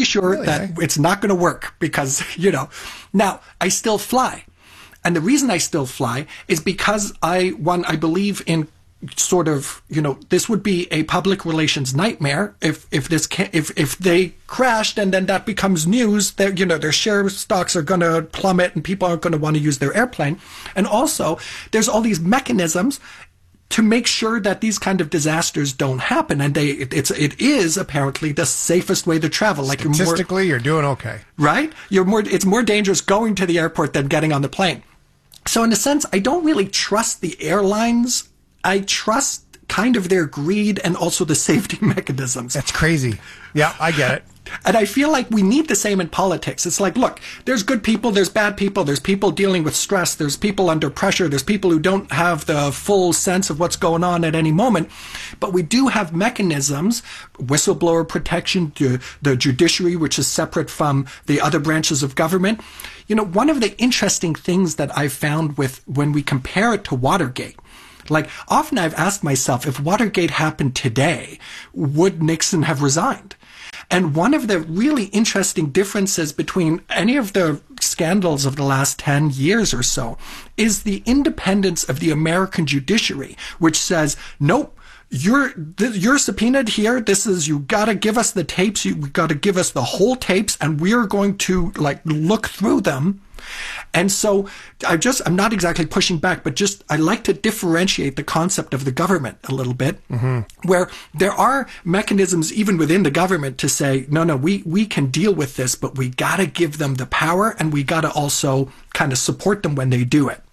sure that it's not going to work because, now I still fly. And the reason I still fly is because I believe in sort of, this would be a public relations nightmare if they crashed and then that becomes news that, their share stocks are going to plummet and people aren't going to want to use their airplane. And also there's all these mechanisms to make sure that these kind of disasters don't happen. And it is apparently the safest way to travel. Like statistically, you're doing okay. Right? It's more dangerous going to the airport than getting on the plane. So in a sense, I don't really trust the airlines. I trust kind of their greed and also the safety mechanisms. That's crazy. Yeah, I get it. And I feel like we need the same in politics. It's like, look, there's good people, there's bad people, there's people dealing with stress, there's people under pressure, there's people who don't have the full sense of what's going on at any moment. But we do have mechanisms, whistleblower protection, the judiciary, which is separate from the other branches of government. One of the interesting things that I've found when we compare it to Watergate, like often I've asked myself, if Watergate happened today, would Nixon have resigned? And one of the really interesting differences between any of the scandals of the last 10 years or so is the independence of the American judiciary, which says, nope, you're subpoenaed here. You got to give us the tapes. You got to give us the whole tapes and we're going to look through them. And so I'm not exactly pushing back, but I like to differentiate the concept of the government a little bit, where there are mechanisms even within the government to say, no, we can deal with this, but we got to give them the power and we got to also kind of support them when they do it.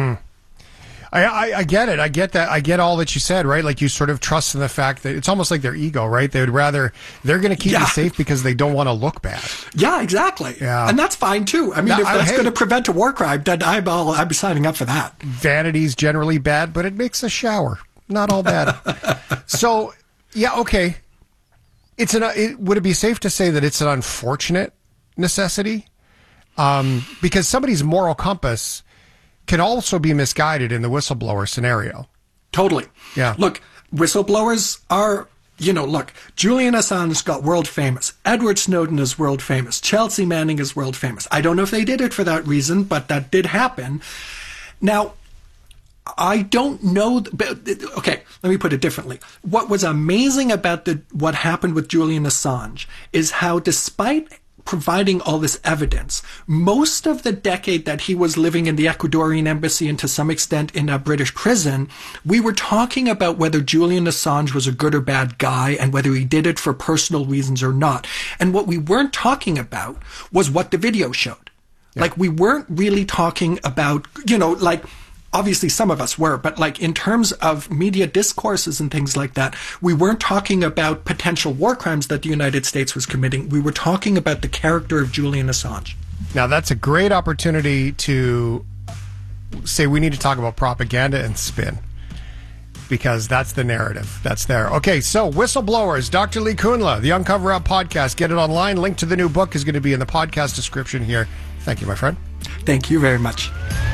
I get it. I get that. I get all that you said, right? Like you sort of trust in the fact that it's almost like their ego, right? They're going to keep you safe because they don't want to look bad. Yeah, exactly. Yeah. And that's fine too. I mean, if that's going to prevent a war crime, then I'm signing up for that. Vanity's generally bad, but it makes a shower not all bad. So, yeah, okay. Would it be safe to say that it's an unfortunate necessity? Because somebody's moral compass can also be misguided in the whistleblower scenario. Totally. Yeah. Look, whistleblowers are, Julian Assange got world famous. Edward Snowden is world famous. Chelsea Manning is world famous. I don't know if they did it for that reason, but that did happen. Now, I don't know. Okay, let me put it differently. What was amazing about what happened with Julian Assange is how, despite providing all this evidence, most of the decade that he was living in the Ecuadorian embassy and to some extent in a British prison, we were talking about whether Julian Assange was a good or bad guy and whether he did it for personal reasons or not. And what we weren't talking about was what the video showed. Yeah. Like, we weren't really talking about, obviously some of us were, but in terms of media discourses and things like that, we weren't talking about potential war crimes that the United States was committing. We were talking about the character of Julian Assange. Now, that's a great opportunity to say we need to talk about propaganda and spin, because that's the narrative that's there. Okay, so whistleblowers, Dr. Lee Kunla, the Uncover Up podcast. Get it online. Link to the new book is going to be in the podcast description here. Thank you, my friend. Thank you very much.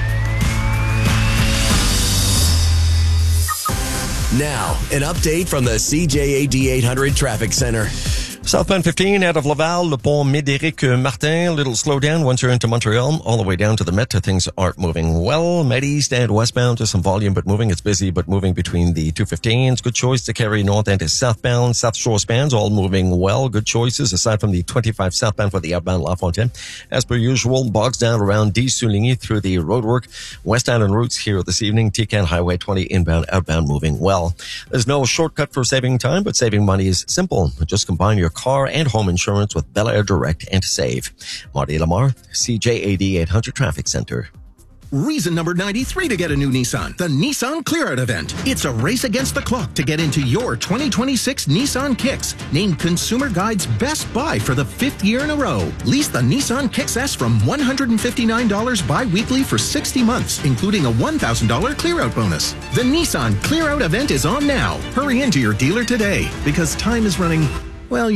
Now, an update from the CJAD 800 Traffic Center. Southbound 15 out of Laval, Le Pont Médéric Martin. A little slowdown once you're into Montreal. All the way down to the Met, things aren't moving well. Met East and westbound, just some volume, but moving. It's busy, but moving between the 215s. Good choice to carry north and to southbound. South Shore spans, all moving well. Good choices, aside from the 25 southbound for the outbound La Fontaine. As per usual, bogs down around Souligny through the roadwork. West Island routes here this evening. Tican Highway 20 inbound, outbound moving well. There's no shortcut for saving time, but saving money is simple. Just combine your car and home insurance with Bel Air Direct and save. Marty Lamar, CJAD 800 Traffic Center. Reason number 93 to get a new Nissan, the Nissan Clear Out event. It's a race against the clock to get into your 2026 Nissan Kicks, named Consumer Guide's best buy for the 5th year in a row. Lease the Nissan Kicks S from $159 bi-weekly for 60 months, including a $1,000 Clear Out bonus. The Nissan Clear Out event is on now. Hurry into your dealer today, because time is running, well,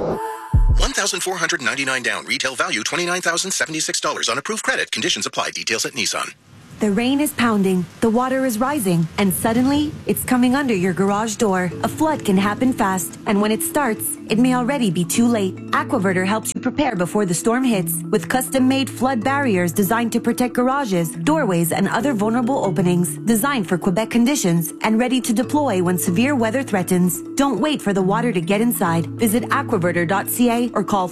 $1,499 down. Retail value $29,076 on approved credit. Conditions apply. Details at Nissan. The rain is pounding, the water is rising, and suddenly, it's coming under your garage door. A flood can happen fast, and when it starts, it may already be too late. Aquaverter helps you prepare before the storm hits with custom-made flood barriers designed to protect garages, doorways, and other vulnerable openings. Designed for Quebec conditions and ready to deploy when severe weather threatens. Don't wait for the water to get inside. Visit aquaverter.ca or call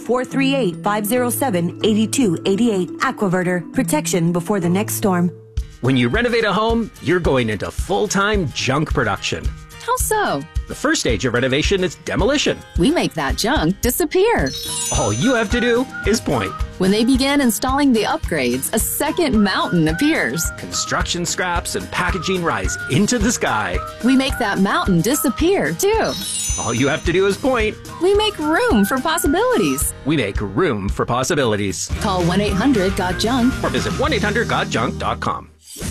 438-507-8288. Aquaverter. Protection before the next storm. When you renovate a home, you're going into full-time junk production. How so? The first stage of renovation is demolition. We make that junk disappear. All you have to do is point. When they begin installing the upgrades, a second mountain appears. Construction scraps and packaging rise into the sky. We make that mountain disappear, too. All you have to do is point. We make room for possibilities. We make room for possibilities. Call 1-800-GOT-JUNK or visit 1-800-GOT-JUNK.com.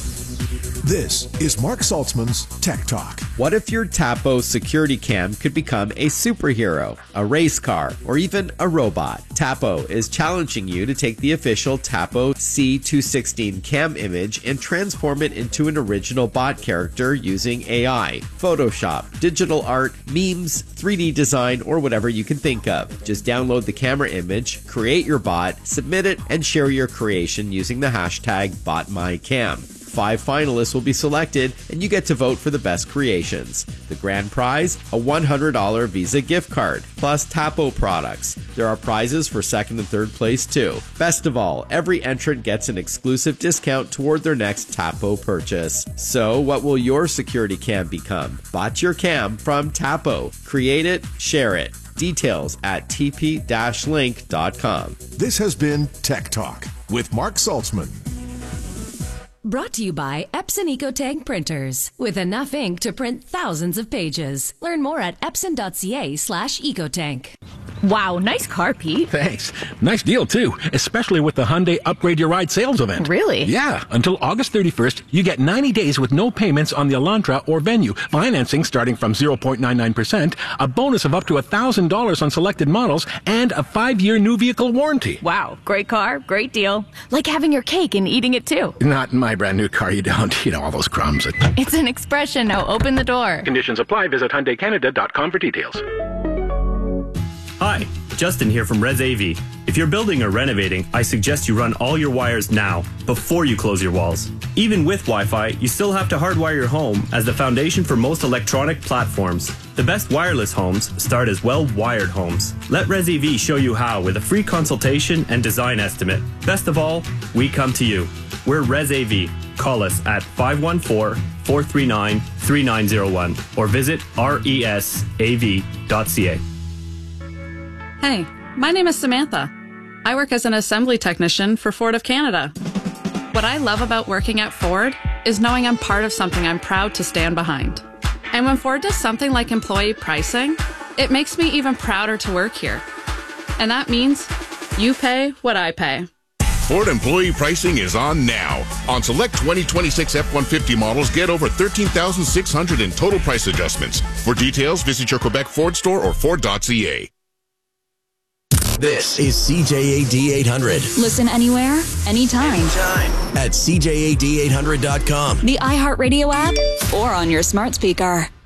This is Mark Saltzman's Tech Talk. What if your Tapo security cam could become a superhero, a race car, or even a robot? Tapo is challenging you to take the official Tapo C216 cam image and transform it into an original bot character using AI, Photoshop, digital art, memes, 3D design, or whatever you can think of. Just download the camera image, create your bot, submit it, and share your creation using the hashtag BotMyCam. 5 finalists will be selected, and you get to vote for the best creations. The grand prize, a $100 Visa gift card, plus Tapo products. There are prizes for second and third place, too. Best of all, every entrant gets an exclusive discount toward their next Tapo purchase. So, what will your security cam become? Bot your cam from Tapo. Create it, share it. Details at tp-link.com. This has been Tech Talk with Mark Saltzman. Brought to you by Epson EcoTank printers. With enough ink to print thousands of pages. Learn more at epson.ca/ecotank. Wow, nice car, Pete. Thanks. Nice deal, too, especially with the Hyundai Upgrade Your Ride sales event. Really? Yeah. Until August 31st, you get 90 days with no payments on the Elantra or Venue. Financing starting from 0.99%, a bonus of up to $1,000 on selected models, and a 5-year new vehicle warranty. Wow, great car, great deal. Like having your cake and eating it, too. Not in my brand new car, you don't. You know, all those crumbs. It's an expression. Now open the door. Conditions apply. Visit HyundaiCanada.com for details. Hi, Justin here from Res AV. If you're building or renovating, I suggest you run all your wires now, before you close your walls. Even with Wi-Fi, you still have to hardwire your home as the foundation for most electronic platforms. The best wireless homes start as well-wired homes. Let Res AV show you how with a free consultation and design estimate. Best of all, we come to you. We're Res AV. Call us at 514-439-3901 or visit resav.ca. Hey, my name is Samantha. I work as an assembly technician for Ford of Canada. What I love about working at Ford is knowing I'm part of something I'm proud to stand behind. And when Ford does something like employee pricing, it makes me even prouder to work here. And that means you pay what I pay. Ford employee pricing is on now. On select 2026 F-150 models, get over $13,600 in total price adjustments. For details, visit your Quebec Ford store or Ford.ca. This is CJAD 800. Listen anywhere, anytime. At CJAD800.com. The iHeartRadio app or on your smart speaker.